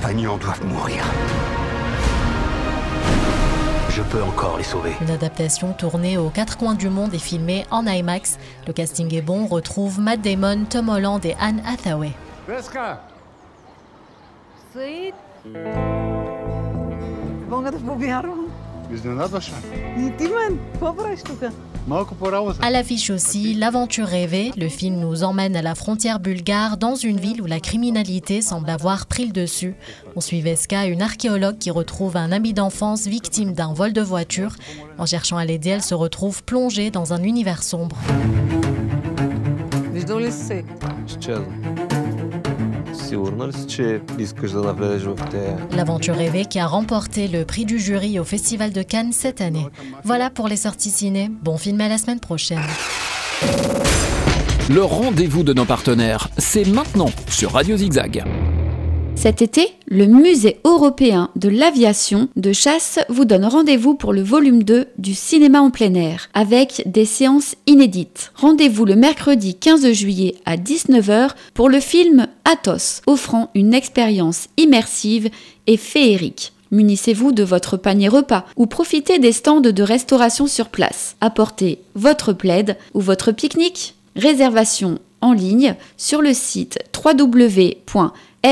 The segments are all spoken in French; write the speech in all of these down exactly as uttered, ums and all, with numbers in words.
compagnons doivent mourir. Je peux encore les sauver. Une adaptation tournée aux quatre coins du monde et filmée en IMAX. Le casting est bon, on retrouve Matt Damon, Tom Holland et Anne Hathaway. Veska! Sweet. Mogę to pobieram? Iznenadaš me. I ti men, ko praviš tukaj? Малко по-работа. À l'affiche aussi, L'aventure rêvée. Le film nous emmène à la frontière bulgare, dans une ville où la criminalité semble avoir pris le dessus. On suit Veska, une archéologue qui retrouve un ami d'enfance victime d'un vol de voiture. En cherchant à l'aider, elle se retrouve plongée dans un univers sombre. Виждал ли си се? Изчезна. Сигурна ли си, че искаш да навлезеш в тея? L'aventure rêvée qui a remporté le prix du jury au Festival de Cannes cette année. Voilà pour les sorties ciné. Bon film à la semaine prochaine. Le rendez-vous de nos partenaires, c'est maintenant sur Radio Zigzag. Cet été, le Musée européen de l'aviation de chasse vous donne rendez-vous pour le volume deux du cinéma en plein air, avec des séances inédites. Rendez-vous le mercredi quinze juillet à dix-neuf heures pour le film Athos, offrant une expérience immersive et féerique. Munissez-vous de votre panier repas ou profitez des stands de restauration sur place. Apportez votre plaid ou votre pique-nique. Réservation en ligne sur le site w w w point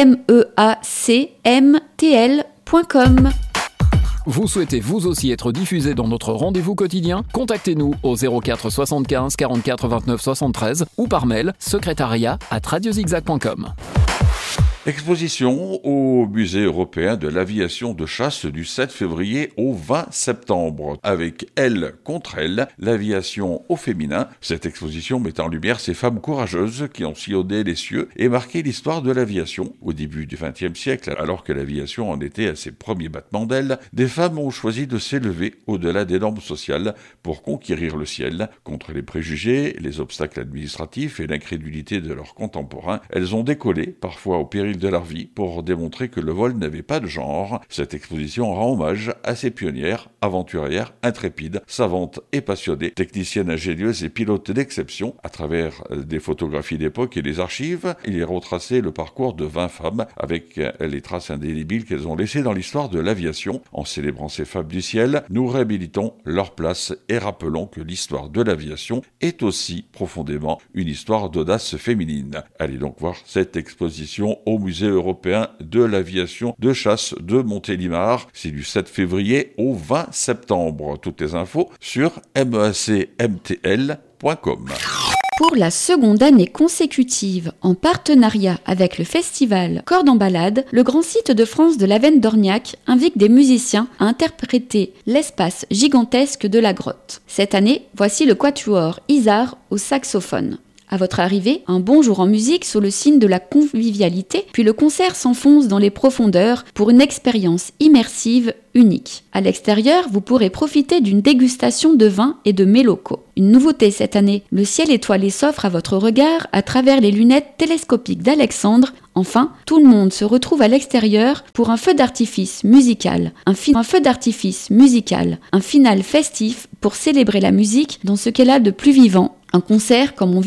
meacmtl point com. Vous souhaitez vous aussi être diffusé dans notre rendez-vous quotidien? Contactez-nous au zéro quatre soixante-quinze quarante-quatre vingt-neuf soixante-treize ou par mail secrétariat arobase radiozigzag point com. Exposition au Musée européen de l'aviation de chasse du sept février au vingt septembre. Avec Elle contre elle, l'aviation au féminin. Cette exposition met en lumière ces femmes courageuses qui ont sillonné les cieux et marqué l'histoire de l'aviation. Au début du vingtième siècle, alors que l'aviation en était à ses premiers battements d'ailes, des femmes ont choisi de s'élever au-delà des normes sociales pour conquérir le ciel. Contre les préjugés, les obstacles administratifs et l'incrédulité de leurs contemporains, elles ont décollé, parfois au péril de leur vie, pour démontrer que le vol n'avait pas de genre. Cette exposition rend hommage à ces pionnières, aventurières, intrépides, savantes et passionnées, techniciennes ingénieuses et pilotes d'exception. À travers des photographies d'époque et des archives, il est retracé le parcours de vingt femmes avec les traces indélébiles qu'elles ont laissées dans l'histoire de l'aviation. En célébrant ces femmes du ciel, nous réhabilitons leur place et rappelons que l'histoire de l'aviation est aussi profondément une histoire d'audace féminine. Allez donc voir cette exposition au Musée européen de l'aviation de chasse de Montélimar. C'est du sept février au vingt septembre. Toutes les infos sur meacmtl point com. Pour la seconde année consécutive, en partenariat avec le festival Cordes en balade, le grand site de France de l'Avenne d'Orniac invite des musiciens à interpréter l'espace gigantesque de la grotte. Cette année, voici le quatuor Isard au saxophone. À votre arrivée, un bonjour en musique sous le signe de la convivialité, puis le concert s'enfonce dans les profondeurs pour une expérience immersive unique. À l'extérieur, vous pourrez profiter d'une dégustation de vins et de mets locaux. Une nouveauté cette année, le ciel étoilé s'offre à votre regard à travers les lunettes télescopiques d'Alexandre. Enfin, tout le monde se retrouve à l'extérieur pour un feu d'artifice musical. Un, fi- un feu d'artifice musical, un final festif pour célébrer la musique dans ce qu'elle a de plus vivant. Un concert comme on vit